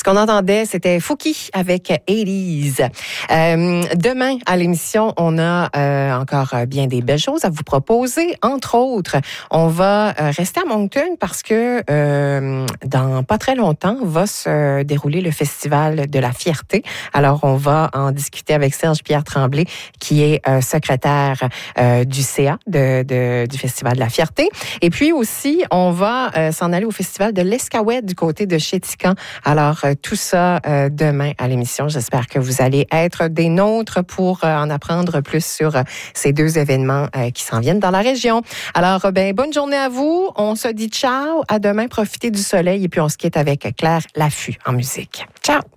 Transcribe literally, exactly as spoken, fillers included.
qu'on entendait, c'était Fouki avec eighties. Euh, demain, à l'émission, on a euh, encore bien des belles choses à vous proposer. Entre autres, on va euh, rester à Moncton parce que euh, dans pas très longtemps va se dérouler le Festival de la Fierté. Alors, on va en discuter avec Serge-Pierre Tremblay, qui est euh, secrétaire euh, du C A de, de, du Festival de la Fierté. Et puis aussi, on va euh, s'en aller au Festival de l'Escaouette du côté de Chétican. Alors, euh, tout ça euh, demain à l'émission. J'espère que vous allez être des nôtres pour euh, en apprendre plus sur euh, ces deux événements euh, qui s'en viennent dans la région. Alors, euh, ben, bonne journée à vous. On se dit ciao. À demain. Profitez du soleil et puis on se quitte avec Claire Laffut en musique. Ciao!